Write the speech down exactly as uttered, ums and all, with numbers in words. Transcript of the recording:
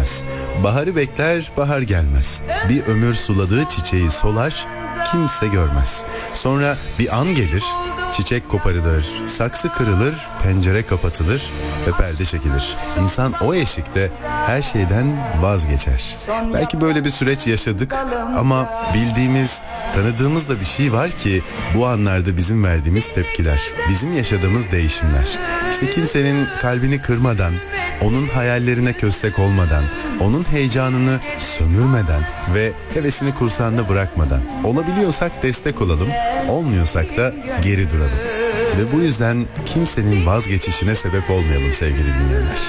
gelmez. Baharı bekler, bahar gelmez. Bir ömür suladığı çiçeği solar, kimse görmez. Sonra bir an gelir, çiçek koparılır, saksı kırılır, pencere kapatılır ve perde çekilir. İnsan o eşikte her şeyden vazgeçer. Belki böyle bir süreç yaşadık ama bildiğimiz, tanıdığımız da bir şey var ki bu anlarda bizim verdiğimiz tepkiler, bizim yaşadığımız değişimler. İşte kimsenin kalbini kırmadan, onun hayallerine köstek olmadan, onun heyecanını sömürmeden ve hevesini kursağında bırakmadan, olabiliyorsak destek olalım, olmuyorsak da geri duralım. Ve bu yüzden kimsenin vazgeçişine sebep olmayalım sevgili dinleyenler.